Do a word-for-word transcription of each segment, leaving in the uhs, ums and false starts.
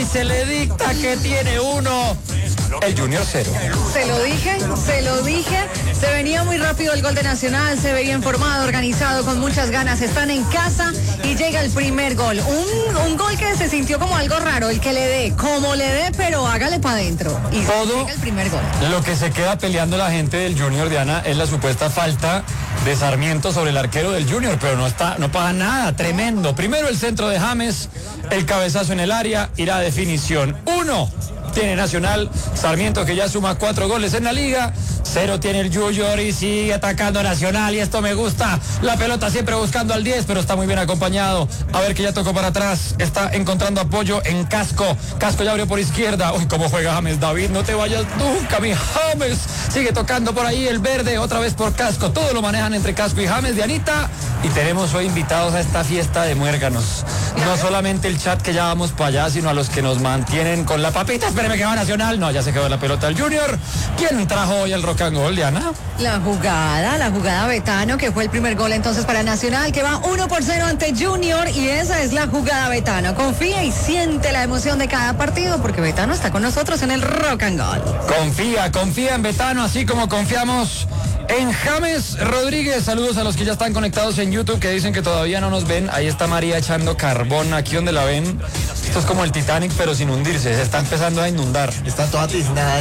y se le dicta que tiene uno. El Junior cero. Se lo dije, se lo dije. Se venía muy rápido el gol de Nacional, se veía informado, organizado, con muchas ganas. Están en casa y llega el primer gol. Un, un gol que se sintió como algo raro, el que le dé, como le dé, pero hágale para adentro. Y todo llega el primer gol. Lo que se queda peleando la gente del Junior, Diana, es la supuesta falta de Sarmiento sobre el arquero del Junior, pero no está, no pasa nada, tremendo. Primero el centro de James, el cabezazo en el área y la definición. Uno tiene Nacional, Sarmiento que ya suma cuatro goles en la liga, cero tiene el Junior y sigue atacando Nacional y esto me gusta, la pelota siempre buscando al diez, pero está muy bien acompañado, a ver que ya tocó para atrás, está encontrando apoyo en Casco, Casco ya abrió por izquierda, uy cómo juega James, David, no te vayas nunca mi James, sigue tocando por ahí el verde, otra vez por Casco, todo lo manejan entre Casco y James, Dianita, y tenemos hoy invitados a esta fiesta de muérganos, no solamente el chat que ya vamos para allá, sino a los que nos mantienen con la papita, espéreme que va Nacional, no, ya se quedó la pelota el Junior. ¿Quién trajo hoy el rock and roll, Diana? La jugada, la jugada Betano, que fue el primer gol entonces para Nacional, que va uno por cero ante Junior, y esa es la jugada Betano. Confía y siente la emoción de cada partido, porque Betano está con nosotros en el rock and roll. Confía, confía en Betano, así como confiamos en James Rodríguez. Saludos a los que ya están conectados en YouTube, que dicen que todavía no nos ven. Ahí está María echando carbón, aquí donde la ven. Esto es como el Titanic, pero sin hundirse, se está empezando a inundar. Está toda tiznada.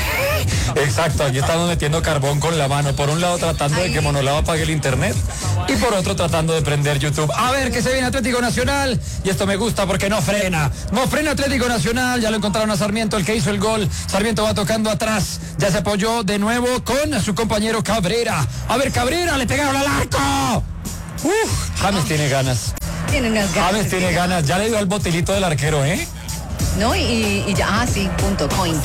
Exacto, aquí estamos metiendo carbón con la mano. Por un lado tratando de que Monolao apague el internet y por otro tratando de prender YouTube. A ver, que se viene Atlético Nacional. Y esto me gusta porque no frena. No frena Atlético Nacional. Ya lo encontraron a Sarmiento, el que hizo el gol. Sarmiento va tocando atrás. Ya se apoyó de nuevo con su compañero Cabrera. A ver, Cabrera, le pegaron al arco. Uf, James tiene ganas. Tiene unas ganas. James tiene ganas. Ya le dio al botilito del arquero, ¿eh? No, y, y ya, ah, sí, punto, coin.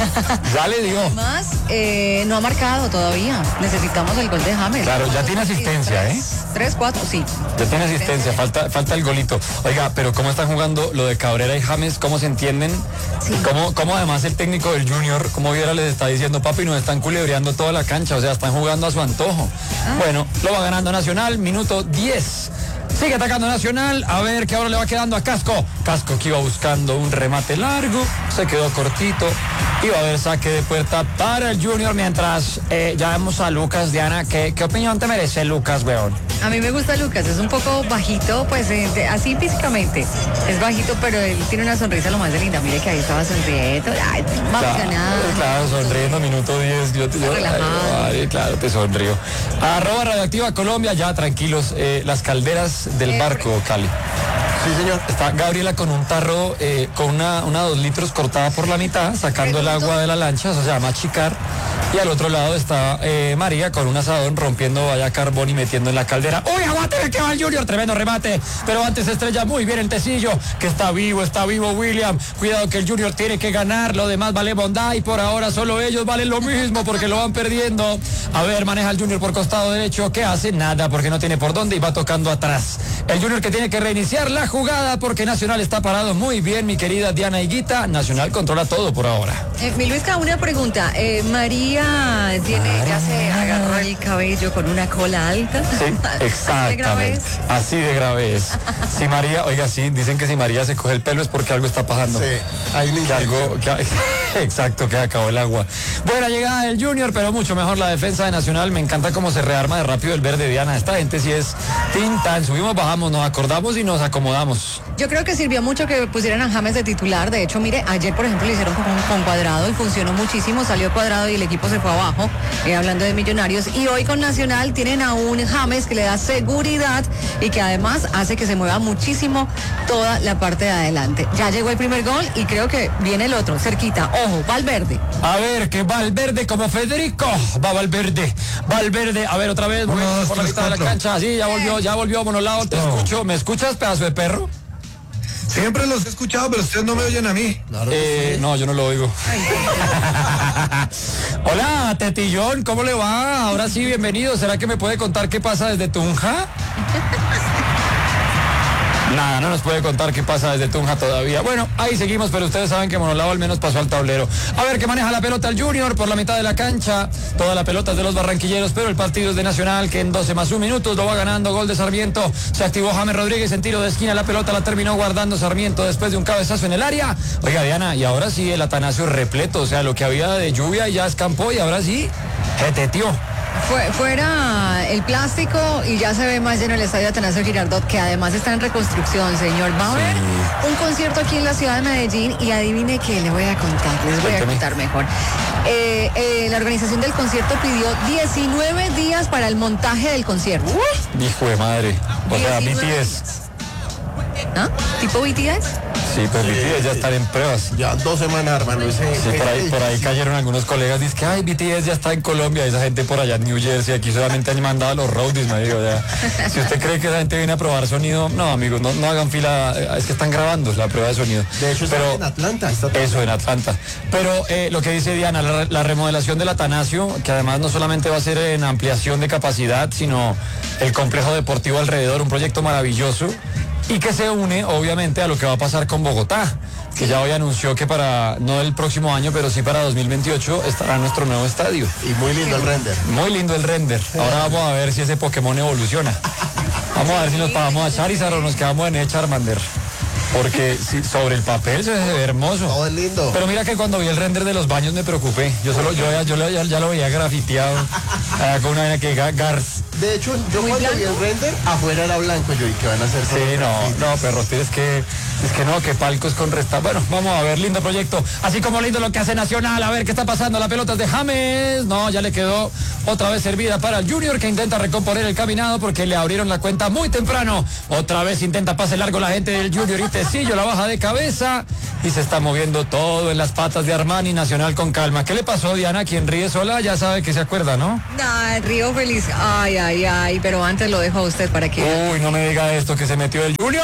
Ya le dio. Además, eh, no ha marcado todavía. Necesitamos el gol de James. Claro, ya tiene asistencia, tres, ¿eh? Tres, cuatro, sí. Ya tiene asistencia, falta, falta el golito. Oiga, pero ¿cómo están jugando lo de Cabrera y James? ¿Cómo se entienden? Sí. ¿Cómo, cómo además el técnico del Junior, como Viera les está diciendo, papi, nos están culebreando toda la cancha? O sea, están jugando a su antojo. Ah. Bueno, lo va ganando Nacional, minuto diez. Sigue atacando Nacional, a ver que ahora le va quedando a Casco. Casco que iba buscando un remate largo, se quedó cortito. Iba a haber saque de puerta para el Junior mientras eh, ya vemos a Lucas. Diana, ¿qué, ¿qué opinión te merece Lucas, weón? A mí me gusta Lucas, es un poco bajito, pues eh, de, así físicamente. Es bajito, pero él tiene una sonrisa lo más de linda. Mire que ahí estaba sonriendo. Ay, más claro, ganado. Claro, sonriendo, minuto diez. Yo, yo, relajado. Ay, claro, te sonrío. Arroba Radioactiva Colombia, ya tranquilos. Eh, las calderas del eh, barco, Cali. Sí, señor. Está Gabriela con un tarro, eh, con una, una dos litros cortada por la mitad, sacando el agua de la lancha, eso se llama achicar. Y al otro lado está eh, María con un asadón rompiendo vaya carbón y metiendo en la caldera. ¡Uy, aguante que va el Junior! Tremendo remate. Pero antes estrella muy bien el Tecillo, que está vivo, está vivo William. Cuidado que el Junior tiene que ganar. Lo demás vale bondad y por ahora solo ellos valen lo mismo porque lo van perdiendo. A ver, maneja el Junior por costado derecho. ¿Qué hace? Nada, porque no tiene por dónde y va tocando atrás. El Junior que tiene que reiniciar la jugada porque Nacional está parado muy bien, mi querida Diana Higuita. Nacional controla todo por ahora. Eh, mi Luisca, una pregunta. Eh, María tiene, ya se agarró el cabello con una cola alta. Sí, exactamente. Así de grave es. Si María, oiga, sí, dicen que si María se coge el pelo es porque algo está pasando. Sí, hay que algo, que, exacto, que acabó el agua. Buena llegada del Junior, pero mucho mejor la defensa de Nacional. Me encanta cómo se rearma de rápido el verde, Diana. Esta gente sí es tintan, subimos, bajamos, nos acordamos y nos acomodamos. Yo creo que sirvió mucho que pusieran a James de titular. De hecho, mire, ayer, por ejemplo, le hicieron con, con Cuadrado y funcionó muchísimo. Salió Cuadrado y el equipo se fue abajo, eh, hablando de Millonarios. Y hoy con Nacional tienen a un James que le da seguridad y que además hace que se mueva muchísimo toda la parte de adelante. Ya llegó el primer gol y creo que viene el otro, cerquita. Ojo, Valverde. A ver, que Valverde como Federico. Va Valverde. Valverde, a ver, otra vez. Uno, dos, por la mitad de la cancha. Sí, ya volvió, ya volvió Monolao. Te no. escucho. ¿Me escuchas, pedazo de perro? Siempre los he escuchado, pero ustedes no me oyen a mí. Claro eh, sí. No, yo no lo oigo. Hola, Tetillón, ¿cómo le va? Ahora sí, bienvenido. ¿Será que me puede contar qué pasa desde Tunja? Nada, no nos puede contar qué pasa desde Tunja todavía. Bueno, ahí seguimos, pero ustedes saben que Monolao al menos pasó al tablero. A ver, que maneja la pelota el Junior por la mitad de la cancha. Toda la pelota es de los barranquilleros, pero el partido es de Nacional, que en doce más un minutos lo va ganando. Gol de Sarmiento. Se activó James Rodríguez en tiro de esquina. La pelota la terminó guardando Sarmiento después de un cabezazo en el área. Oiga, Diana, y ahora sí el Atanasio repleto. O sea, lo que había de lluvia ya escampó y ahora sí, jeteteó. Fue, fuera el plástico y ya se ve más lleno el estadio Atanasio Girardot, que además está en reconstrucción, señor. Va a haber sí. un concierto aquí en la ciudad de Medellín y adivine qué, le voy a contar, les voy a contar mejor. Eh, eh, la organización del concierto pidió diecinueve días para el montaje del concierto. Uh, hijo de madre. O sea, B T S. ¿Ah? ¿Tipo B T S? Sí, pues B T S ya están en pruebas. Ya dos semanas, hermano. Ese, sí, por ahí, por ahí cayeron algunos colegas, dicen que ay, B T S ya está en Colombia, esa gente por allá en New Jersey, aquí solamente han mandado a los roadies, me digo, ya. Si usted cree que esa gente viene a probar sonido, no, amigos, no, no hagan fila, es que están grabando la prueba de sonido. De hecho, pero, está en Atlanta. Está eso, en Atlanta. Pero eh, lo que dice Diana, la, la remodelación del Atanasio, que además no solamente va a ser en ampliación de capacidad, sino el complejo deportivo alrededor, un proyecto maravilloso. Y que se une, obviamente, a lo que va a pasar con Bogotá, que ya hoy anunció que para, no el próximo año, pero sí para dos mil veintiocho, estará nuestro nuevo estadio. Y muy lindo el render. Muy lindo el render. Ahora vamos a ver si ese Pokémon evoluciona. Vamos a ver si nos pagamos a Charizard o nos quedamos en Charmander. Porque si, sobre el papel se ve hermoso. Todo es lindo. Pero mira que cuando vi el render de los baños me preocupé. Yo solo, yo, ya, yo ya, ya lo veía grafiteado. Ah, con una vaina que Gars. De hecho, yo cuando vi el render, afuera era blanco, yo, ¿y qué van a hacer? Sí, no, no, perros, tienes que, es que no, que palcos con resta. Bueno, vamos a ver, lindo proyecto. Así como lindo lo que hace Nacional, a ver qué está pasando. La pelota es de James. No, ya le quedó otra vez servida para el Junior, que intenta recomponer el caminado porque le abrieron la cuenta muy temprano. Otra vez intenta pase largo la gente del Junior y Tecillo la baja de cabeza y se está moviendo todo en las patas de Armani. Nacional con calma. ¿Qué le pasó, Diana? Quien ríe sola ya sabe que se acuerda, ¿no? Nah, río feliz. Ay, ay, ay, pero antes lo dejo a usted para que... Uy, no me diga esto, que se metió el Junior.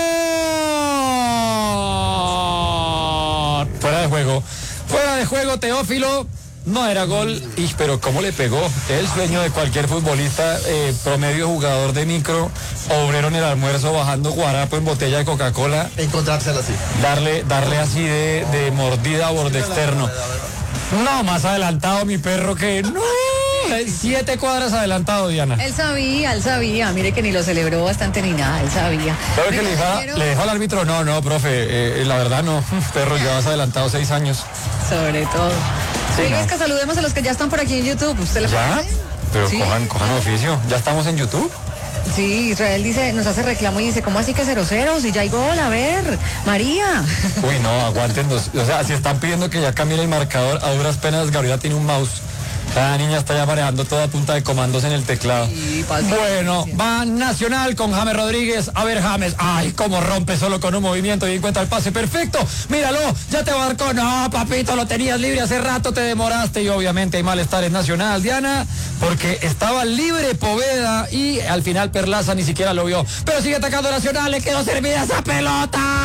Fuera de juego. Fuera de juego, Teófilo. No era gol, y, pero cómo le pegó. El sueño de cualquier futbolista, eh, promedio jugador de micro, obrero en el almuerzo, bajando guarapo en botella de Coca-Cola. Encontrársela así. Darle, darle así de, de mordida a borde externo. No, más adelantado mi perro que no. Siete cuadras adelantado, Diana. Él sabía, él sabía. Mire que ni lo celebró bastante ni nada, él sabía. ¿Sabe que le dijo, quiero... le dijo al árbitro? No, no, profe, eh, la verdad no. Perro, ya vas adelantado seis años. Sobre todo. Sí, sí, no. Es que saludemos a los que ya están por aquí en YouTube. ¿Usted le ¿Ya? parece? Pero ¿Sí? cojan, cojan oficio. ¿Ya estamos en YouTube? Sí, Israel dice, nos hace reclamo y dice, ¿cómo así que cero cero? Si ya hay gol, a ver, María. Uy, no, aguanten. O sea, si están pidiendo que ya cambien el marcador, a duras penas Gabriela tiene un mouse. La niña está ya manejando toda punta de comandos en el teclado. Sí, bueno, va Nacional con James Rodríguez. A ver, James, ay, cómo rompe solo con un movimiento y encuentra el pase perfecto. Míralo, ya te abarcó. No, papito, lo tenías libre hace rato, te demoraste. Y obviamente hay malestar en Nacional, Diana, porque estaba libre Poveda y al final Perlaza ni siquiera lo vio. Pero sigue atacando Nacional, le quedó servida esa pelota.